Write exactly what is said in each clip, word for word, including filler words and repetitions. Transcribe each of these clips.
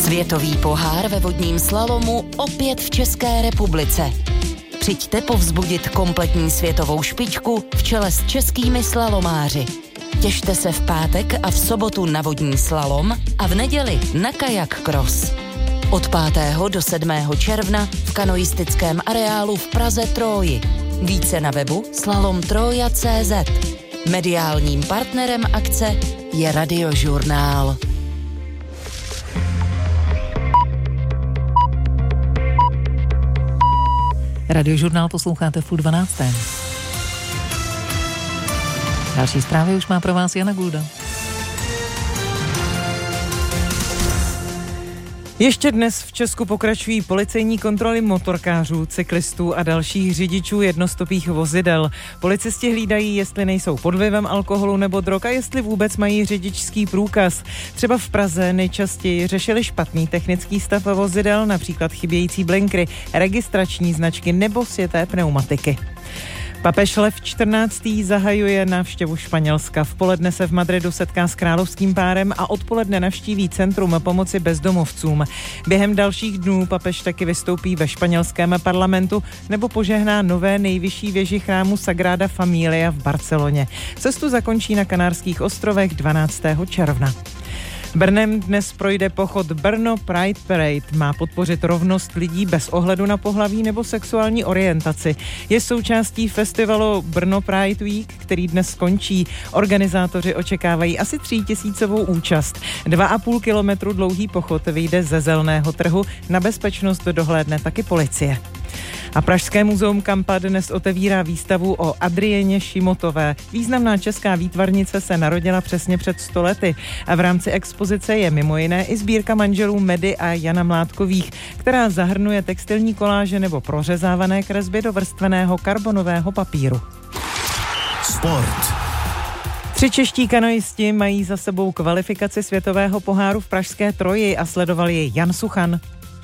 Světový pohár ve vodním slalomu opět v České republice. Přijďte povzbudit kompletní světovou špičku v čele s českými slalomáři. Těšte se v pátek a v sobotu na vodní slalom a v neděli na kajak cross. Od pátého do sedmého června v kanoistickém areálu v Praze Tróji. Více na webu slalom troja tečka cé zet. Mediálním partnerem akce je Radiožurnál. Radiožurnál posloucháte v půl dvanácté. Další zprávy už má pro vás Jana Gulda. Ještě dnes v Česku pokračují policejní kontroly motorkářů, cyklistů a dalších řidičů jednostopých vozidel. Policisti hlídají, jestli nejsou pod vlivem alkoholu nebo drog a jestli vůbec mají řidičský průkaz. Třeba v Praze nejčastěji řešili špatný technický stav vozidel, například chybějící blinkry, registrační značky nebo sjeté pneumatiky. Papež Lev čtrnáctý zahajuje návštěvu Španělska. V poledne se v Madridu setká s královským párem a odpoledne navštíví Centrum pomoci bezdomovcům. Během dalších dnů papež taky vystoupí ve španělském parlamentu nebo požehná nové nejvyšší věži chrámu Sagrada Familia v Barceloně. Cestu zakončí na Kanárských ostrovech dvanáctého června. Brnem dnes projde pochod Brno Pride Parade. Má podpořit rovnost lidí bez ohledu na pohlaví nebo sexuální orientaci. Je součástí festivalu Brno Pride Week, který dnes skončí. Organizátoři očekávají asi třítisícovou účast. Dva a půl kilometru dlouhý pochod vyjde ze Zelného trhu. Na bezpečnost dohlédne taky policie. A Pražské muzeum Kampa dnes otevírá výstavu o Adrieně Šimotové. Významná česká výtvarnice se narodila přesně před sto lety a v rámci expozice je mimo jiné i sbírka manželů Medy a Jana Mládkových, která zahrnuje textilní koláže nebo prořezávané kresby do vrstveného karbonového papíru. Sport. Tři čeští kanoisti mají za sebou kvalifikaci světového poháru v pražské Troji a sledoval ji Jan Suchan.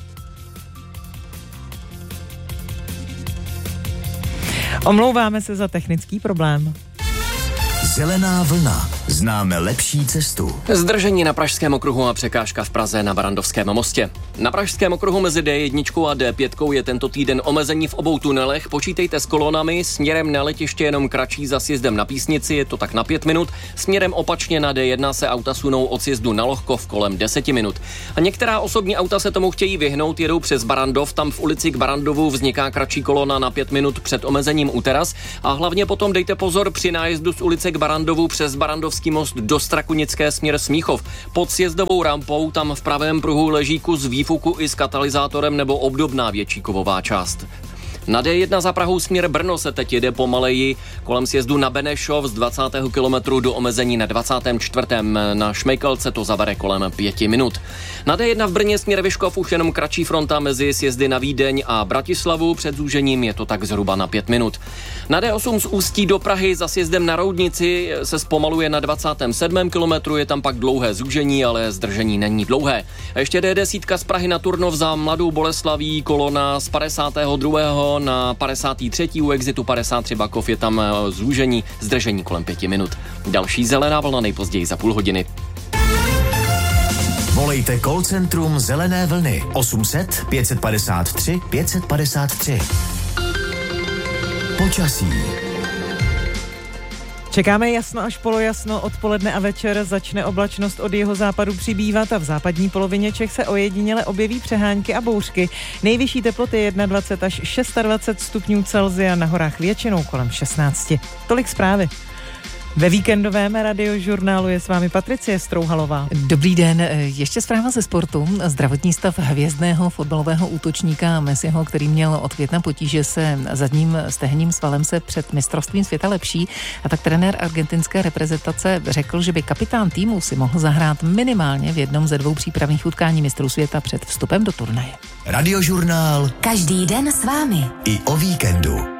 Omlouváme se za technický problém. Zelená vlna. Známe lepší cestu. Zdržení na Pražském okruhu a překážka v Praze na Barrandovském mostě. Na Pražském okruhu mezi D jedna a D pět je tento týden omezení v obou tunelech. Počítejte s kolonami, směrem na letiště jenom kratší za sjezdem na Písnici, je to tak na pět minut. Směrem opačně na D jedna se auta sunou od sjezdu na Lohkov kolem deseti minut. A některá osobní auta se tomu chtějí vyhnout, jedou přes Barrandov, tam v ulici k Barrandovu vzniká kratší kolona na pět minut před omezením u teras. A hlavně potom dejte pozor při nájezdu z ulice k Barrandovu přes Barrandovský most do Strakunické směr Smíchov. Pod sjezdovou rampou tam v pravém pruhu leží kus výfuku i s katalyzátorem nebo obdobná větší kovová část. Na D jedna za Prahou směr Brno se teď jede pomaleji kolem sjezdu na Benešov z dvacátého kilometru do omezení na dvacátém čtvrtém Na Šmejkalce to zavere kolem pěti minut. Na D jedna v Brně směr Vyškov už jenom kratší fronta mezi sjezdy na Vídeň a Bratislavu, před zúžením je to tak zhruba na pět minut. Na D osm z Ústí do Prahy za sjezdem na Roudnici se zpomaluje na dvacátém sedmém kilometru, je tam pak dlouhé zúžení, ale zdržení není dlouhé. A ještě D deset z Prahy na Turnov za Mladou Boleslaví, kolona z padesátého druhého na padesátý třetí u exitu padesát tři Bakov je tam zúžení, zdržení kolem pěti minut. Další zelená vlna nejpozději za půl hodiny. Volejte call centrum Zelené vlny osm set pět padesát tři pět padesát tři. Počasí. Čekáme jasno až polojasno, odpoledne a večer začne oblačnost od jihozápadu přibývat a v západní polovině Čech se ojediněle objeví přehánky a bouřky. Nejvyšší teploty dvacet jedna až dvacet šest stupňů Celsia, na horách většinou kolem šestnáct. Tolik zprávy. Ve víkendovém radiožurnálu je s vámi Patricie Strouhalová. Dobrý den, ještě zpráva ze sportu. Zdravotní stav hvězdného fotbalového útočníka Messiho, který měl od května potíže se zadním stehenním svalem, se před mistrovstvím světa lepší, a tak trenér argentinské reprezentace řekl, že by kapitán týmu si mohl zahrát minimálně v jednom ze dvou přípravných utkání mistrů světa před vstupem do turnaje. Radiožurnál. Každý den s vámi. I o víkendu.